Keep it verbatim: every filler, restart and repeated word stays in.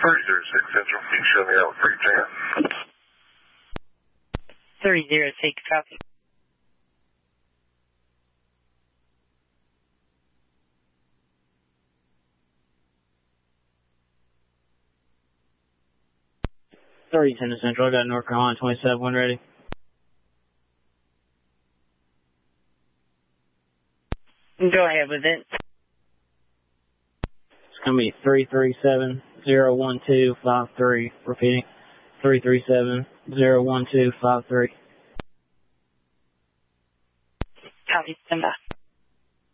three zero six Central, can you show me out three ten? three zero six, copy. three ten to Central, I got North Carolina twenty-seven, when ready. Go ahead with it. It's going to be three three seven zero one two five three. Repeating, three three seven zero one two five three. Copy, stand by.